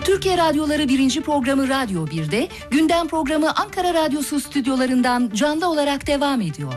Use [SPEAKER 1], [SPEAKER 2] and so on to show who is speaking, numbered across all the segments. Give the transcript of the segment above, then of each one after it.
[SPEAKER 1] Türkiye Radyoları 1. programı Radyo 1'de, gündem programı Ankara Radyosu stüdyolarından canlı olarak devam ediyor.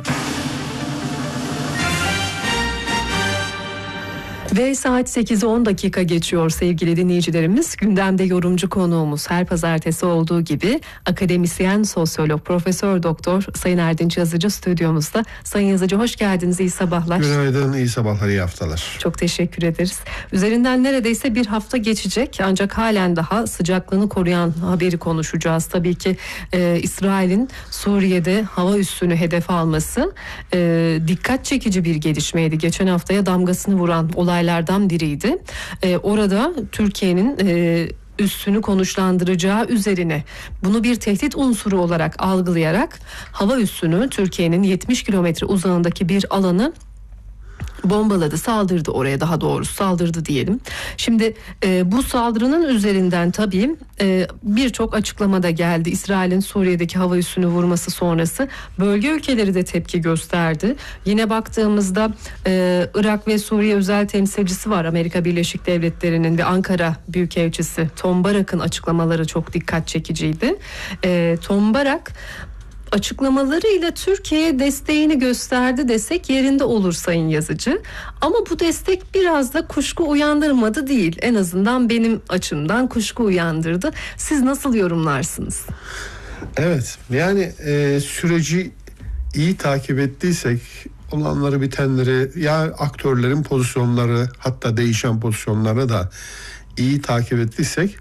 [SPEAKER 2] Ve saat 8'e 10 dakika geçiyor sevgili dinleyicilerimiz. Gündemde yorumcu konuğumuz her pazartesi olduğu gibi akademisyen, sosyolog, profesör doktor Sayın Erdinç Yazıcı stüdyomuzda. Sayın Yazıcı hoş geldiniz, iyi sabahlar.
[SPEAKER 3] Günaydın, iyi sabahlar, iyi haftalar.
[SPEAKER 2] Çok teşekkür ederiz. Üzerinden neredeyse bir hafta geçecek ancak halen daha sıcaklığını koruyan haberi konuşacağız. Tabii ki İsrail'in Suriye'de hava üssünü hedef alması dikkat çekici bir gelişmeydi. Geçen haftaya damgasını vuran olaylardan biriydi. Orada Türkiye'nin üssünü konuşlandıracağı üzerine bunu bir tehdit unsuru olarak algılayarak hava üssünü Türkiye'nin 70 kilometre uzağındaki bir alanı bombaladı, saldırdı oraya, daha doğrusu saldırdı diyelim. Şimdi bu saldırının üzerinden tabii birçok açıklama da geldi. İsrail'in Suriye'deki hava üssünü vurması sonrası bölge ülkeleri de tepki gösterdi. Yine baktığımızda Irak ve Suriye özel temsilcisi var, Amerika Birleşik Devletleri'nin ve Ankara Büyükelçisi Tom Barak'ın açıklamaları çok dikkat çekiciydi. Tom Barak açıklamalarıyla Türkiye'ye desteğini gösterdi desek yerinde olur Sayın Yazıcı. Ama bu destek biraz da kuşku uyandırmadı değil. En azından benim açımdan kuşku uyandırdı. Siz nasıl yorumlarsınız?
[SPEAKER 3] Evet, yani süreci iyi takip ettiysek, olanları bitenleri, ya aktörlerin pozisyonları, hatta değişen pozisyonları da iyi takip ettiysek,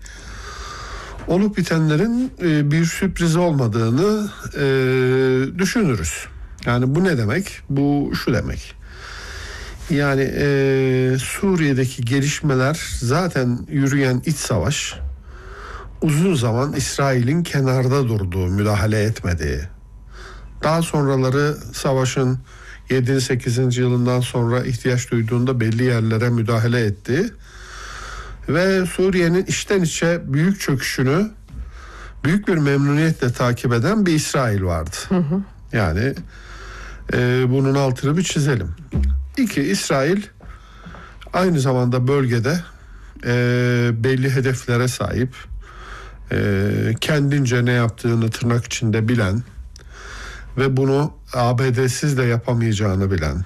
[SPEAKER 3] olup bitenlerin bir sürpriz olmadığını düşünürüz. Yani bu ne demek? Bu şu demek. Yani Suriye'deki gelişmeler, zaten yürüyen iç savaş, uzun zaman İsrail'in kenarda durduğu, müdahale etmediği, daha sonraları savaşın 7-8. yılından sonra ihtiyaç duyduğunda belli yerlere müdahale ettiği ve Suriye'nin içten içe büyük çöküşünü büyük bir memnuniyetle takip eden bir İsrail vardı. Yani bunun altını bir çizelim. İki, İsrail aynı zamanda bölgede belli hedeflere sahip, kendince ne yaptığını tırnak içinde bilen ve bunu ABD'siz de yapamayacağını bilen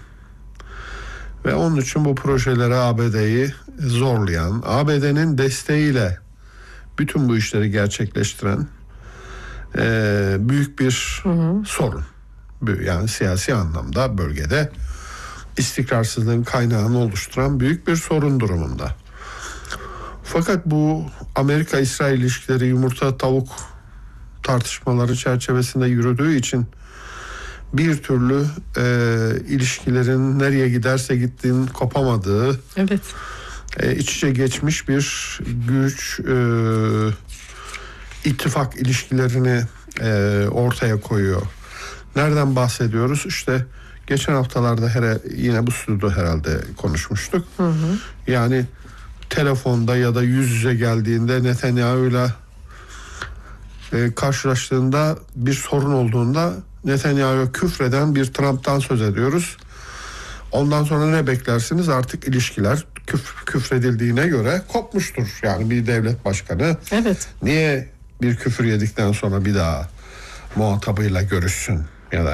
[SPEAKER 3] ve onun için bu projelere ABD'yi zorlayan, ABD'nin desteğiyle bütün bu işleri gerçekleştiren büyük bir sorun. Yani siyasi anlamda bölgede istikrarsızlığın kaynağını oluşturan büyük bir sorun durumunda. Fakat bu Amerika-İsrail ilişkileri yumurta tavuk tartışmaları çerçevesinde yürüdüğü için bir türlü ilişkilerin nereye giderse gittiğinin kopamadığı,
[SPEAKER 2] evet,
[SPEAKER 3] iç içe geçmiş bir güç ittifak ilişkilerini ortaya koyuyor. Nereden bahsediyoruz? İşte geçen haftalarda yine bu stüdyoda herhalde konuşmuştuk. Yani telefonda ya da yüz yüze geldiğinde, Netanyahu'yla karşılaştığında, bir sorun olduğunda Netanyahu'ya küfreden bir Trump'tan söz ediyoruz. Ondan sonra ne beklersiniz? Artık ilişkiler küfredildiğine göre kopmuştur. Yani bir devlet başkanı niye bir küfür yedikten sonra bir daha muhatabıyla görüşsün?